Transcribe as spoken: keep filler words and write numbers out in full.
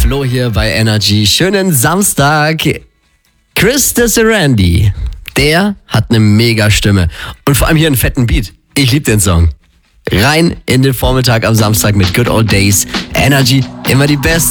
Flo hier bei Energy. Schönen Samstag. Chris Desirandi, der hat eine mega Stimme. Und vor allem hier einen fetten Beat. Ich liebe den Song. Rein in den Vormittag am Samstag mit Good Old Days. Energy, immer die Best.